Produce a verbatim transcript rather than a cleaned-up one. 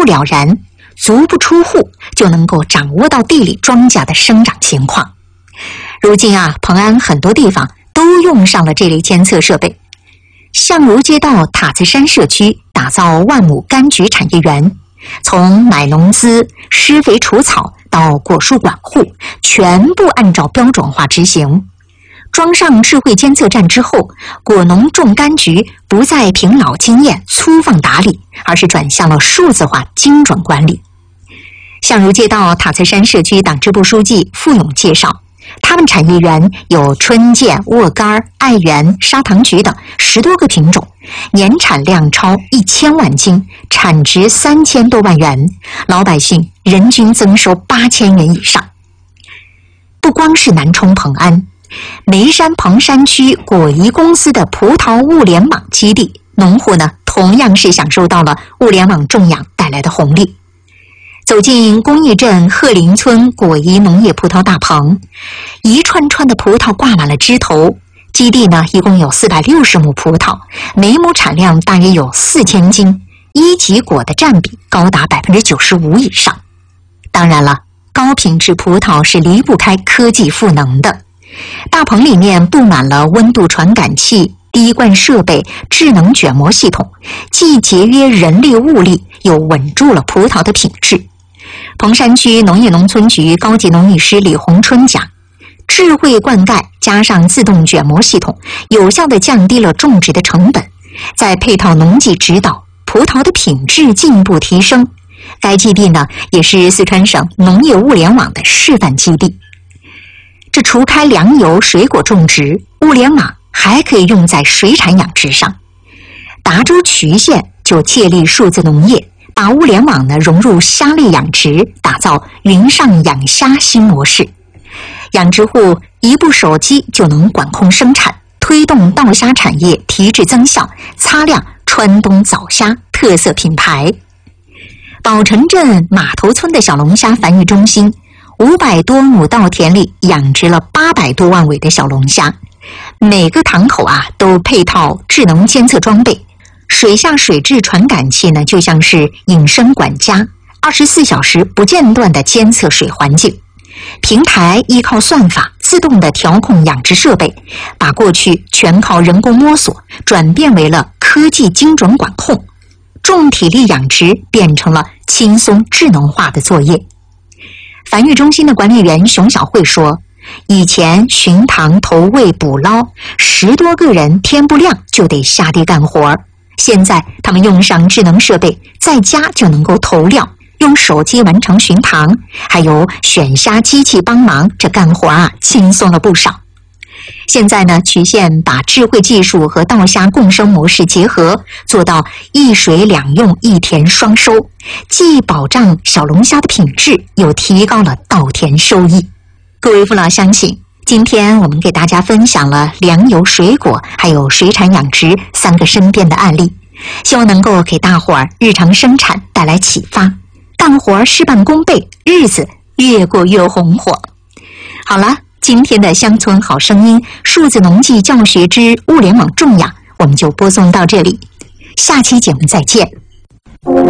了然，足不出户就能够掌握到地里庄稼的生长情况。如今啊，蓬安很多地方都用上了这类监测设备。相如街道塔子山社区打造万亩柑橘产业园，从买农资、施肥除草到果树管护，全部按照标准化执行。装上智慧监测站之后，果农种柑橘不再凭老经验粗放打理，而是转向了数字化精准管理。相如街道塔子山社区党支部书记付勇介绍，他们产业园有春见、沃柑、爱媛、砂糖橘等十多个品种，年产量超一千万斤，产值三千多万元，老百姓人均增收八千元以上。不光是南充蓬安，眉山蓬山区果宜公司的葡萄物联网基地，农户呢同样是享受到了物联网种养带来的红利。走进公益镇鹤林村果宜农业葡萄大棚，一串串的葡萄挂满了枝头。基地呢一共有四百六十亩葡萄，每亩产量大约有四千斤，一级果的占比高达百分之九十五以上。当然了，高品质葡萄是离不开科技赋能的。大棚里面布满了温度传感器、滴灌设备、智能卷膜系统，既节约人力物力，又稳住了葡萄的品质。蓬山区农业农村局高级农艺师李红春讲，智慧灌溉加上自动卷膜系统，有效地降低了种植的成本，在配套农技指导，葡萄的品质进一步提升。该基地呢，也是四川省农业物联网的示范基地。这除开粮油、水果种植，物联网还可以用在水产养殖上。达州渠县就借力数字农业，把物联网呢融入虾类养殖，打造云上养虾新模式。养殖户一部手机就能管控生产，推动稻虾产业提质增效，擦亮川东早虾特色品牌。宝城镇码头村的小龙虾繁育中心，五百多亩稻田里养殖了八百多万尾的小龙虾，每个塘口啊都配套智能监测装备，水下水质传感器呢就像是隐身管家，二十四小时不间断地监测水环境。平台依靠算法自动地调控养殖设备，把过去全靠人工摸索转变为了科技精准管控，重体力养殖变成了轻松智能化的作业。繁育中心的管理员熊小慧说，以前巡塘投喂捕捞，十多个人天不亮就得下地干活，现在他们用上智能设备，在家就能够投料，用手机完成巡塘，还有选虾机器帮忙，这干活啊轻松了不少。现在呢，渠县把智慧技术和稻虾共生模式结合，做到一水两用一田双收，既保障小龙虾的品质，又提高了稻田收益。各位父老乡亲，今天我们给大家分享了粮油、水果还有水产养殖三个身边的案例，希望能够给大伙儿日常生产带来启发，干活事半功倍，日子越过越红火。好了，今天的乡村好声音数字农技教学之物联网种养，我们就播送到这里，下期节目再见。